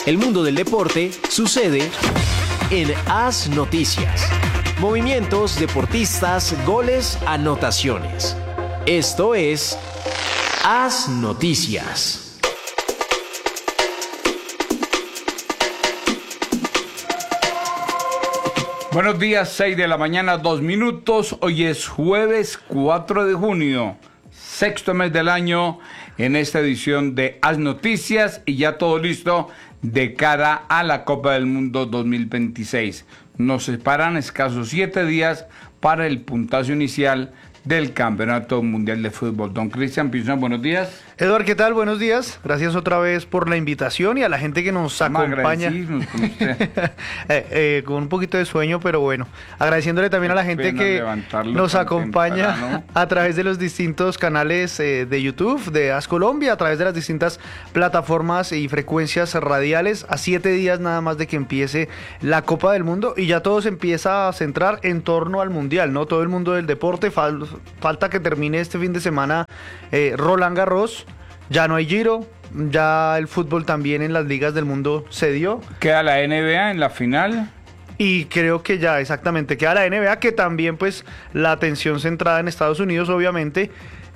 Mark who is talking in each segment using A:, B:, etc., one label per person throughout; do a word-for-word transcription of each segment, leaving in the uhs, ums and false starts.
A: El mundo del deporte sucede en Haz Noticias. Movimientos, deportistas, goles, anotaciones. Esto es Haz Noticias.
B: Buenos días, seis de la mañana, dos minutos. Hoy es jueves cuatro de junio, sexto mes del año, en esta edición de Haz Noticias y ya todo listo de cara a la Copa del Mundo dos mil veintiséis. Nos separan escasos siete días para el puntazo inicial del Campeonato Mundial de Fútbol. Don Cristian Pinzón, buenos días.
C: Eduard, ¿qué tal? Buenos días. Gracias otra vez por la invitación y a la gente que nos acompaña.
B: Con, usted.
C: eh, eh, con un poquito de sueño, pero bueno. Agradeciéndole también a la gente que nos acompaña temprano a través de los distintos canales eh, de YouTube, de Haz Colombia, a través de las distintas plataformas y frecuencias radiales, a siete días nada más de que empiece la Copa del Mundo y ya todo se empieza a centrar en torno al Mundial, ¿no? Todo el mundo del deporte, fal- falta que termine este fin de semana eh, Roland Garros. Ya no hay Giro, ya el fútbol también en las ligas del mundo se dio.
B: Queda la N B A en la final.
C: Y creo que ya exactamente queda la N B A, que también pues la atención centrada en Estados Unidos obviamente,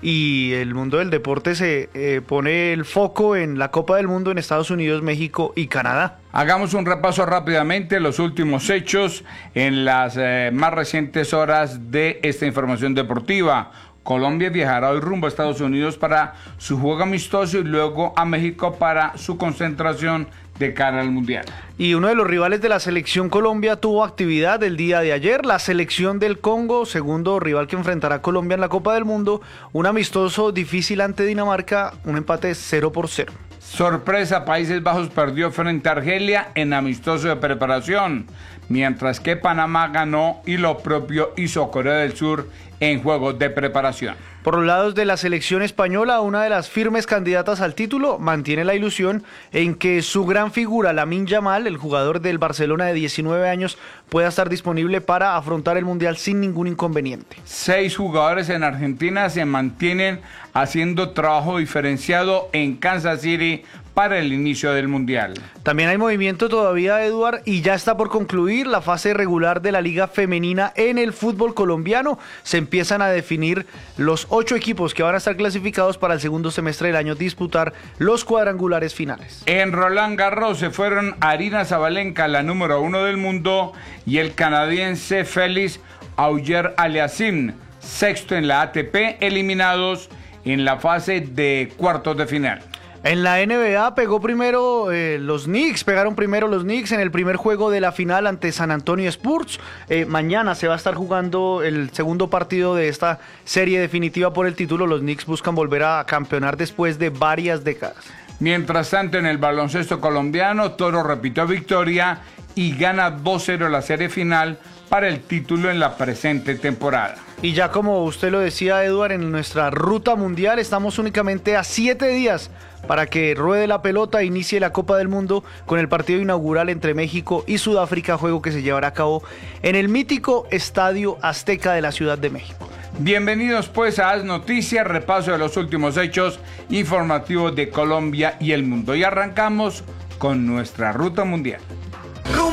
C: y el mundo del deporte se eh, pone el foco en la Copa del Mundo en Estados Unidos, México y Canadá.
B: Hagamos un repaso rápidamente los últimos hechos en las eh, más recientes horas de esta información deportiva. Colombia viajará hoy rumbo a Estados Unidos para su juego amistoso y luego a México para su concentración de cara al Mundial.
C: Y uno de los rivales de la selección Colombia tuvo actividad el día de ayer, la selección del Congo, segundo rival que enfrentará a Colombia en la Copa del Mundo, un amistoso difícil ante Dinamarca, un empate cero por cero.
B: Sorpresa, Países Bajos perdió frente a Argelia en amistoso de preparación, mientras que Panamá ganó y lo propio hizo Corea del Sur en juegos de preparación.
C: Por los lados de la selección española, una de las firmes candidatas al título, mantiene la ilusión en que su gran figura, Lamine Yamal, el jugador del Barcelona de diecinueve años, pueda estar disponible para afrontar el Mundial sin ningún inconveniente.
B: Seis jugadores en Argentina se mantienen haciendo trabajo diferenciado en Kansas City para el inicio del Mundial.
C: También hay movimiento todavía, Eduard, y ya está por concluir la fase regular de la Liga Femenina en el fútbol colombiano. Se empiezan a definir los ocho equipos que van a estar clasificados para el segundo semestre del año disputar los cuadrangulares finales.
B: En Roland Garros se fueron Aryna Sabalenka, la número uno del mundo, y el canadiense Félix Auger-Aliassime, sexto en la A T P, eliminados en la fase de cuartos de final.
C: En la N B A pegó primero eh, los Knicks, pegaron primero los Knicks en el primer juego de la final ante San Antonio Spurs. Eh, mañana se va a estar jugando el segundo partido de esta serie definitiva por el título. Los Knicks buscan volver a campeonar después de varias décadas.
B: Mientras tanto, en el baloncesto colombiano, Toro repitió victoria y gana dos cero la serie final para el título en la presente temporada.
C: Y ya como usted lo decía, Eduard, en nuestra ruta mundial estamos únicamente a siete días para que ruede la pelota e inicie la Copa del Mundo con el partido inaugural entre México y Sudáfrica, juego que se llevará a cabo en el mítico Estadio Azteca de la Ciudad de México.
B: Bienvenidos pues a Haz Noticias, repaso de los últimos hechos informativos de Colombia y el mundo. Y arrancamos con nuestra ruta mundial.